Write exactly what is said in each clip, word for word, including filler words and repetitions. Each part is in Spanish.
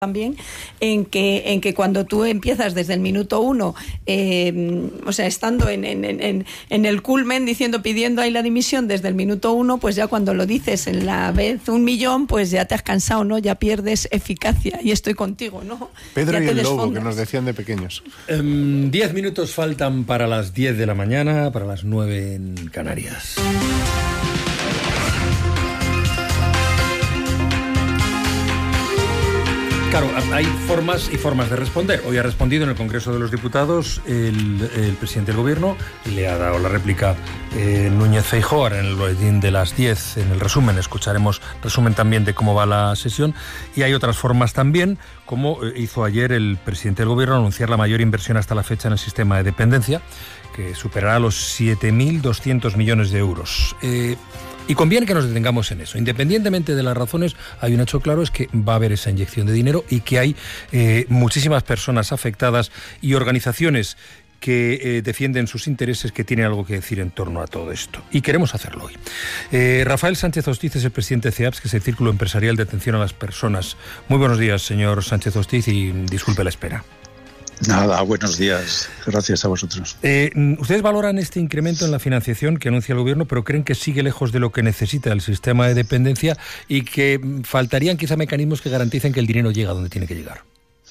también en que en que cuando tú empiezas desde el minuto uno, eh, o sea, estando en, en, en, en el culmen diciendo, pidiendo ahí la dimisión desde el minuto uno, pues ya cuando lo dices en la vez un millón, pues ya te has cansado, ¿no? Ya pierdes eficacia y estoy contigo, ¿no? Pedro ya y te el desfondas. lobo, que nos decían de pequeños. Um, diez minutos faltan para las diez de la mañana, para las nueve en Canarias. Claro, hay formas y formas de responder. Hoy ha respondido en el Congreso de los Diputados el, el presidente del Gobierno, le ha dado la réplica eh, Núñez Feijóo. Ahora en el boletín de las diez, en el resumen, escucharemos resumen también de cómo va la sesión. Y hay otras formas también, como hizo ayer el presidente del Gobierno, anunciar la mayor inversión hasta la fecha en el sistema de dependencia, que superará los siete mil doscientos millones de euros. Eh, Y conviene que nos detengamos en eso. Independientemente de las razones, hay un hecho claro, es que va a haber esa inyección de dinero y que hay eh, muchísimas personas afectadas y organizaciones que eh, defienden sus intereses, que tienen algo que decir en torno a todo esto. Y queremos hacerlo hoy. Eh, Rafael Sánchez Hostiz es el presidente de CEAPS, que es el Círculo Empresarial de Atención a las Personas. Muy buenos días, señor Sánchez Hostiz, y disculpe la espera. Nada, buenos días. Gracias a vosotros. Eh, ustedes valoran este incremento en la financiación que anuncia el Gobierno, pero creen que sigue lejos de lo que necesita el sistema de dependencia y que faltarían quizá mecanismos que garanticen que el dinero llega donde tiene que llegar.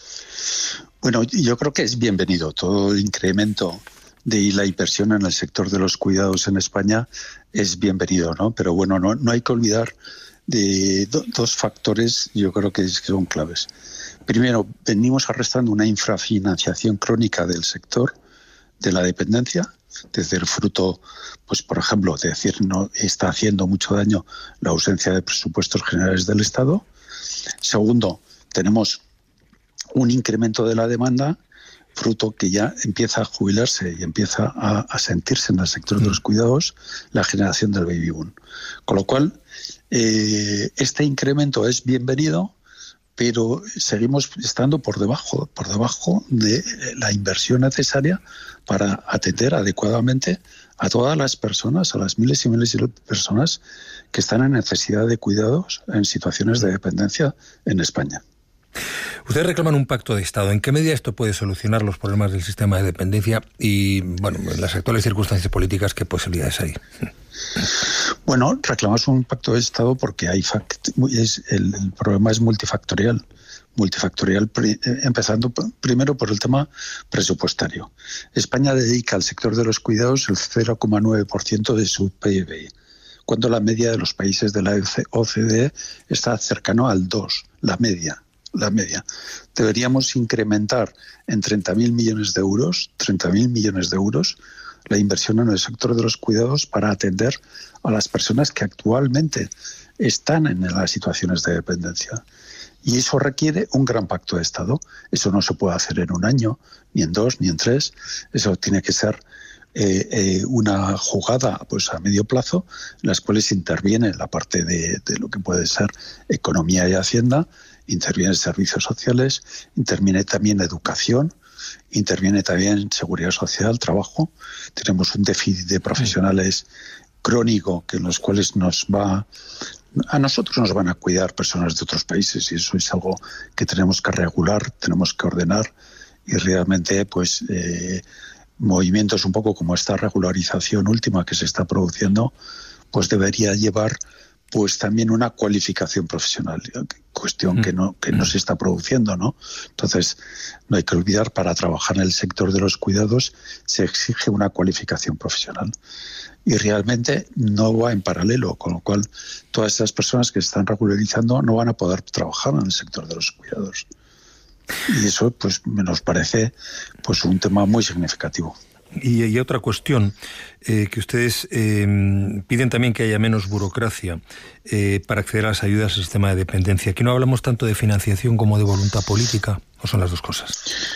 Bueno, yo creo que es bienvenido todo el incremento de la inversión en el sector de los cuidados en España, es bienvenido, ¿no? Pero bueno, no, no hay que olvidar de do, dos factores, yo creo que son claves. Primero, venimos arrastrando una infrafinanciación crónica del sector de la dependencia, desde el fruto, pues por ejemplo, de decir, no está haciendo mucho daño la ausencia de presupuestos generales del Estado. Segundo, tenemos un incremento de la demanda, fruto que ya empieza a jubilarse y empieza a, a sentirse en el sector de los cuidados la generación del baby boom. Con lo cual, eh, este incremento es bienvenido, pero seguimos estando por debajo, por debajo de la inversión necesaria para atender adecuadamente a todas las personas, a las miles y miles de personas que están en necesidad de cuidados en situaciones de dependencia en España. Ustedes reclaman un pacto de Estado. ¿En qué medida esto puede solucionar los problemas del sistema de dependencia y, bueno, en las actuales circunstancias políticas, qué posibilidades hay? Bueno, reclamamos un pacto de Estado porque hay fact- es, el, el problema es multifactorial. Multifactorial, pri- empezando p- primero por el tema presupuestario. España dedica al sector de los cuidados el cero coma nueve por ciento de su P I B, cuando la media de los países de la O C D E está cercano al dos, la media. La media. Deberíamos incrementar en treinta mil millones de euros, treinta mil millones de euros, la inversión en el sector de los cuidados para atender a las personas que actualmente están en las situaciones de dependencia. Y eso requiere un gran pacto de Estado. Eso no se puede hacer en un año, ni en dos, ni en tres. Eso tiene que ser eh, eh, una jugada pues, a medio plazo, en las cuales interviene la parte de, de lo que puede ser economía y hacienda, interviene servicios sociales, interviene también educación, interviene también seguridad social, trabajo. Tenemos un déficit de profesionales crónico que en los cuales nos va a nosotros nos van a cuidar personas de otros países y eso es algo que tenemos que regular, tenemos que ordenar y realmente pues eh, movimientos un poco como esta regularización última que se está produciendo pues debería llevar pues también una cualificación profesional, cuestión que no que no se está produciendo, ¿no? Entonces, no hay que olvidar, para trabajar en el sector de los cuidados se exige una cualificación profesional. Y realmente no va en paralelo, con lo cual todas esas personas que se están regularizando no van a poder trabajar en el sector de los cuidados. Y eso pues nos parece pues un tema muy significativo. Y, y otra cuestión, eh, que ustedes eh, piden también que haya menos burocracia eh, para acceder a las ayudas al sistema de dependencia. Aquí no hablamos tanto de financiación como de voluntad política, ¿o son las dos cosas?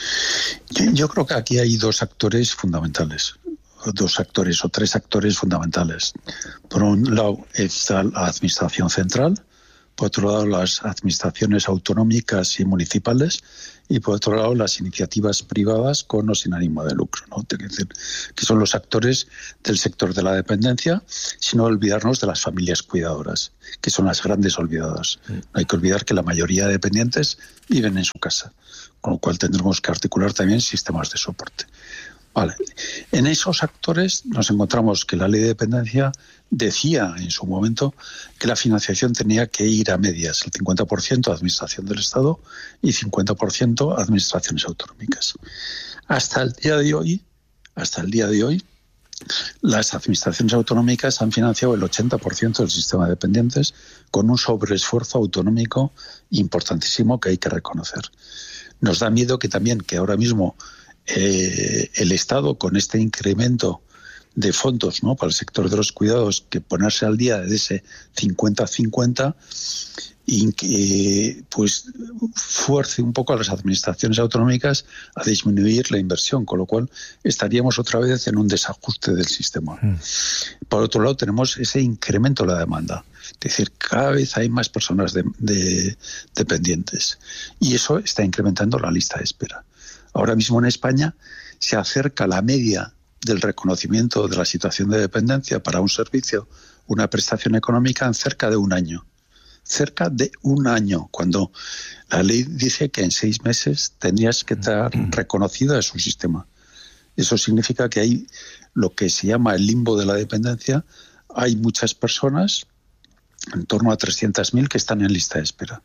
Yo, yo creo que aquí hay dos actores fundamentales, dos actores o tres actores fundamentales. Por un lado está la Administración Central, por otro lado las administraciones autonómicas y municipales, y por otro lado las iniciativas privadas con o sin ánimo de lucro, ¿no? Tiene que decir que son los actores del sector de la dependencia, sin olvidarnos de las familias cuidadoras, que son las grandes olvidadas. No hay que olvidar que la mayoría de dependientes viven en su casa, con lo cual tendremos que articular también sistemas de soporte. Vale. En esos actores nos encontramos que la ley de dependencia decía en su momento que la financiación tenía que ir a medias, el cincuenta por ciento administración del Estado y cincuenta por ciento administraciones autonómicas. Hasta el día de hoy, hasta el día de hoy, las administraciones autonómicas han financiado el ochenta por ciento del sistema de dependientes con un sobreesfuerzo autonómico importantísimo que hay que reconocer. Nos da miedo que también, que ahora mismo Eh, el Estado, con este incremento de fondos, ¿no?, para el sector de los cuidados, que ponerse al día de ese cincuenta cincuenta y que pues fuerce un poco a las administraciones autonómicas a disminuir la inversión, con lo cual estaríamos otra vez en un desajuste del sistema. Mm. Por otro lado, tenemos ese incremento de la demanda, es decir, cada vez hay más personas de, de, dependientes, y eso está incrementando la lista de espera. Ahora mismo en España se acerca la media del reconocimiento de la situación de dependencia para un servicio, una prestación económica, en cerca de un año. Cerca de un año, cuando la ley dice que en seis meses tendrías que estar reconocida en su sistema. Eso significa que hay lo que se llama el limbo de la dependencia. Hay muchas personas, en torno a trescientas mil, que están en lista de espera,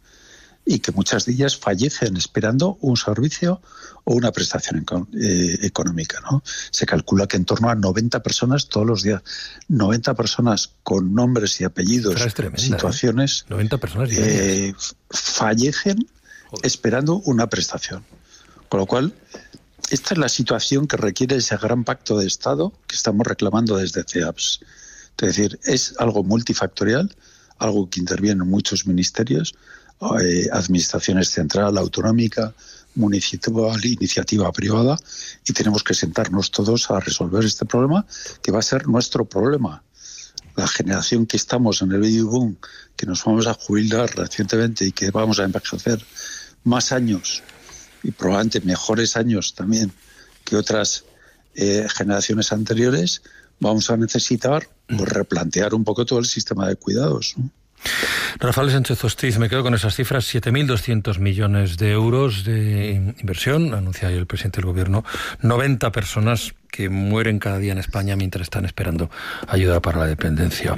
y que muchas de ellas fallecen esperando un servicio o una prestación eh, económica, ¿no? Se calcula que en torno a noventa personas todos los días, noventa personas con nombres y apellidos, tremenda, situaciones, ¿eh? noventa personas eh, fallecen Joder. esperando una prestación. Con lo cual, esta es la situación que requiere ese gran pacto de Estado que estamos reclamando desde C E A P S. Es decir, es algo multifactorial, algo que interviene en muchos ministerios, Eh, administraciones central, autonómica, municipal, iniciativa privada, y tenemos que sentarnos todos a resolver este problema, que va a ser nuestro problema. La generación que estamos en el baby boom, que nos vamos a jubilar recientemente y que vamos a envejecer más años, y probablemente mejores años también que otras eh, generaciones anteriores, vamos a necesitar pues, replantear un poco todo el sistema de cuidados, ¿no? Rafael Sánchez Ostiz, me quedo con esas cifras, siete mil doscientos millones de euros de inversión, anuncia el presidente del Gobierno, noventa personas que mueren cada día en España mientras están esperando ayuda para la dependencia.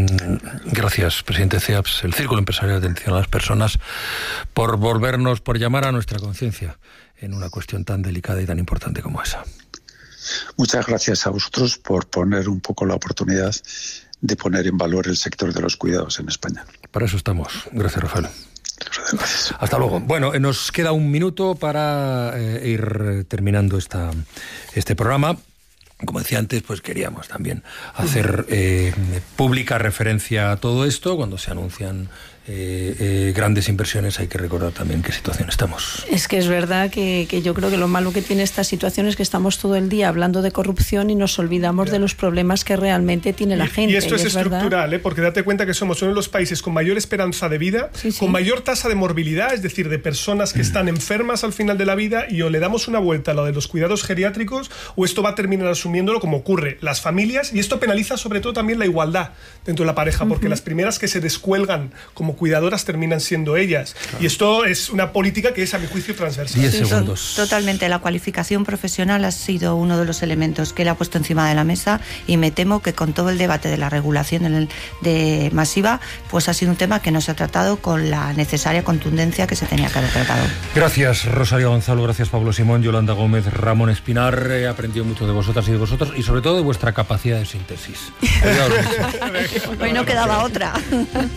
Gracias, presidente de C E A P S, el Círculo Empresarial de Atención a las Personas, por volvernos, por llamar a nuestra conciencia en una cuestión tan delicada y tan importante como esa. Muchas gracias a vosotros por poner un poco la oportunidad de poner en valor el sector de los cuidados en España. Para eso estamos. Gracias, Rafael. Gracias. Hasta luego. Bueno, nos queda un minuto para eh, ir terminando esta, este programa. Como decía antes, pues queríamos también hacer eh, pública referencia a todo esto. Cuando se anuncian eh, eh, grandes inversiones, hay que recordar también qué situación estamos. Es que es verdad que, que yo creo que lo malo que tiene esta situación es que estamos todo el día hablando de corrupción y nos olvidamos de los problemas que realmente tiene la gente. Y esto es, es estructural, ¿eh? Porque date cuenta que somos uno de los países con mayor esperanza de vida, sí, sí. con mayor tasa de morbilidad, es decir, de personas que están enfermas al final de la vida, y o le damos una vuelta a lo de los cuidados geriátricos, o esto va a terminar asumiéndolo como ocurre las familias, y esto penaliza sobre todo también la igualdad dentro de la pareja, porque uh-huh. las primeras que se descuelgan como cuidadoras terminan siendo ellas. Claro. Y esto es una política que es, a mi juicio, transversal. diez segundos. Totalmente. La cualificación profesional ha sido uno de los elementos que él ha puesto encima de la mesa, y me temo que con todo el debate de la regulación de, de masiva, pues ha sido un tema que no se ha tratado con la necesaria contundencia que se tenía que haber tratado. Gracias, Rosario Gonzalo. Gracias, Pablo Simón, Yolanda Gómez, Ramón Espinar. He aprendido mucho de vosotras y de vosotros, y sobre todo de vuestra capacidad de síntesis. Hoy no quedaba otra.